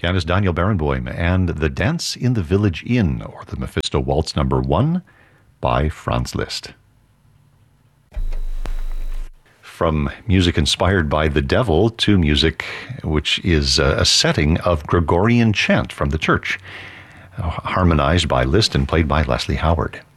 pianist Daniel Barenboim, and The Dance in the Village Inn, or the Mephisto Waltz No. 1 by Franz Liszt. From music inspired by the devil to music which is a setting of Gregorian chant from the church, harmonized by Liszt and played by Leslie Howard.